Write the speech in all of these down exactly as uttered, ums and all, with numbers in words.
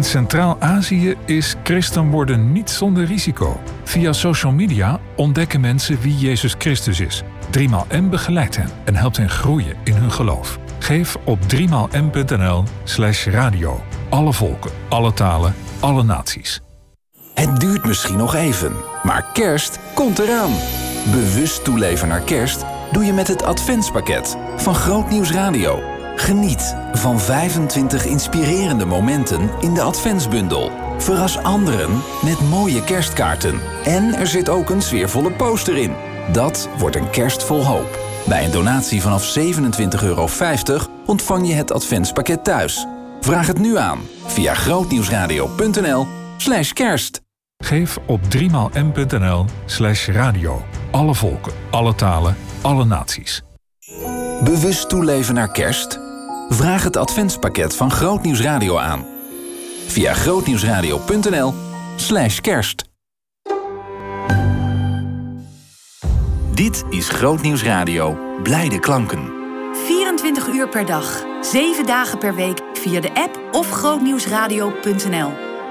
Centraal-Azië is christen worden niet zonder risico. Via social media ontdekken mensen wie Jezus Christus is. driemaal M begeleidt hen en helpt hen groeien in hun geloof. Geef op driemaal m punt n l slash radio. Alle volken, alle talen, alle naties. Het duurt misschien nog even, maar kerst komt eraan. Bewust toeleven naar kerst doe je met het Adventspakket van Groot Nieuws Radio. Geniet van vijfentwintig inspirerende momenten in de Adventsbundel. Verras anderen met mooie kerstkaarten. En er zit ook een sfeervolle poster in. Dat wordt een kerst vol hoop. Bij een donatie vanaf zevenentwintig euro vijftig ontvang je het Adventspakket thuis. Vraag het nu aan via grootnieuwsradio punt n l slash kerst. Geef op driemaal m punt n l slash radio. Alle volken, alle talen, alle naties. Bewust toeleven naar kerst? Vraag het Adventspakket van Groot Nieuws Radio aan. Via grootnieuwsradio punt n l slash kerst. Dit is Groot Nieuws Radio. Blijde klanken. vierentwintig uur per dag, zeven dagen per week via de app of grootnieuwsradio punt n l.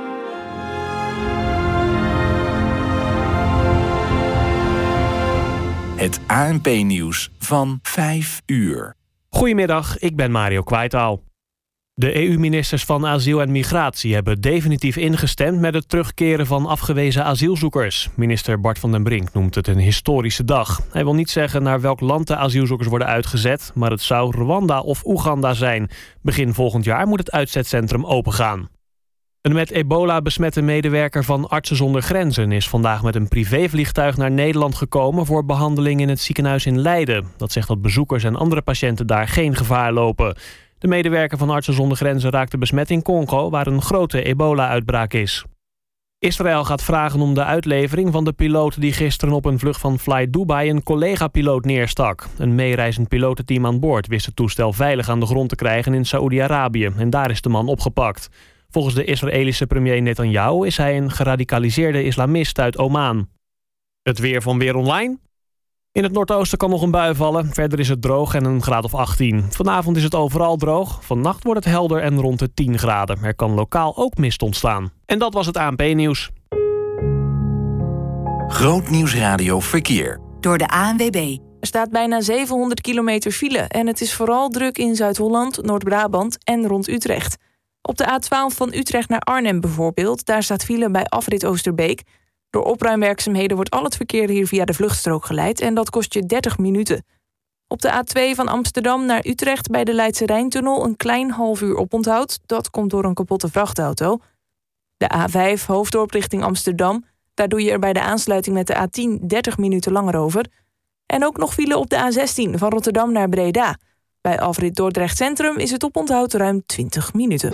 Het A N P-nieuws van vijf uur. Goedemiddag, ik ben Mario Kwaitaal. De E U-ministers van Asiel en Migratie hebben definitief ingestemd met het terugkeren van afgewezen asielzoekers. Minister Bart van den Brink noemt het een historische dag. Hij wil niet zeggen naar welk land de asielzoekers worden uitgezet, maar het zou Rwanda of Oeganda zijn. Begin volgend jaar moet het uitzetcentrum opengaan. Een met ebola besmette medewerker van Artsen zonder Grenzen is vandaag met een privévliegtuig naar Nederland gekomen voor behandeling in het ziekenhuis in Leiden. Dat zegt dat bezoekers en andere patiënten daar geen gevaar lopen. De medewerker van Artsen zonder Grenzen raakte besmet in Congo, waar een grote ebola-uitbraak is. Israël gaat vragen om de uitlevering van de piloot die gisteren op een vlucht van Fly Dubai een collega-piloot neerstak. Een meereizend pilotenteam aan boord wist het toestel veilig aan de grond te krijgen in Saoedi-Arabië en daar is de man opgepakt. Volgens de Israëlische premier Netanyahu is hij een geradicaliseerde islamist uit Oman. Het weer van Weer Online. In het noordoosten kan nog een bui vallen. Verder is het droog en een graad of achttien. Vanavond is het overal droog. Vannacht wordt het helder en rond de tien graden. Er kan lokaal ook mist ontstaan. En dat was het A N P-nieuws. Groot Nieuws Radio Verkeer. Door de A N W B. Er staat bijna zevenhonderd kilometer file en het is vooral druk in Zuid-Holland, Noord-Brabant en rond Utrecht. Op de A twaalf van Utrecht naar Arnhem bijvoorbeeld, daar staat file bij afrit Oosterbeek. Door opruimwerkzaamheden wordt al het verkeer hier via de vluchtstrook geleid en dat kost je dertig minuten. Op de A twee van Amsterdam naar Utrecht bij de Leidse Rijntunnel een klein half uur oponthoud. Dat komt door een kapotte vrachtauto. De A vijf Hoofddorp richting Amsterdam. Daar doe je er bij de aansluiting met de A tien dertig minuten langer over. En ook nog file op de A zestien van Rotterdam naar Breda. Bij afrit Dordrecht Centrum is het oponthoud ruim twintig minuten.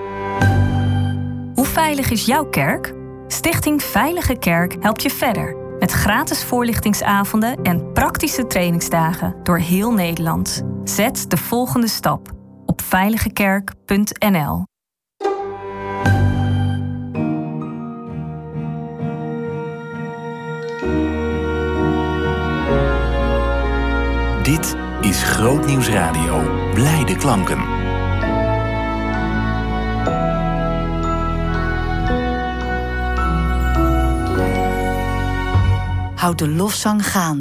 Hoe veilig is jouw kerk? Stichting Veilige Kerk helpt je verder. Met gratis voorlichtingsavonden en praktische trainingsdagen door heel Nederland. Zet de volgende stap op veiligekerk punt n l. Dit is Groot Nieuws Radio. Blijde klanken. Houd de lofzang gaan.